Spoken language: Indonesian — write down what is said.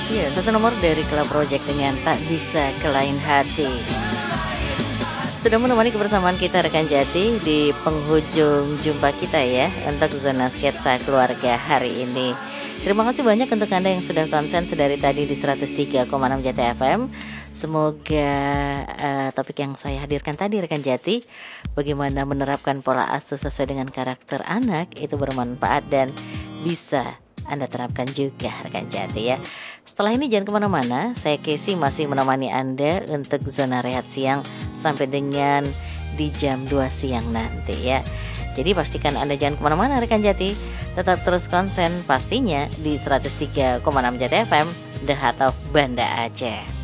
Iya, satu nomor dari Club Project dengan Tak Bisa ke Lain Hati. Sudah menemani kebersamaan kita rekan Jati di penghujung jumpa kita ya untuk zona sketsa keluarga hari ini. Terima kasih banyak untuk Anda yang sudah konsen sedari tadi di 103,6 Jati FM. Semoga topik yang saya hadirkan tadi rekan Jati, bagaimana menerapkan pola asuh sesuai dengan karakter anak itu bermanfaat dan bisa Anda terapkan juga rekan Jati ya. Setelah ini jangan kemana-mana, saya Casey masih menemani Anda untuk zona rehat siang sampai dengan di jam 2 siang nanti ya. Jadi pastikan Anda jangan kemana-mana rekan Jati, tetap terus konsen pastinya di 103,6 Jati FM, The Heart of Banda Aceh.